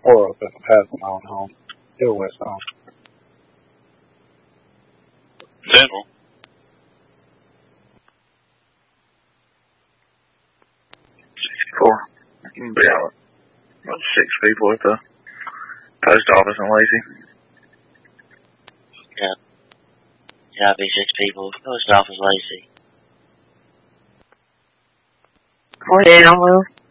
or up at the passing on home. Still west home. Central. You can be out about 6 people at the post office in Lacey. Yeah, it'll be 6 people. Post office, Lacey. 48 on Will.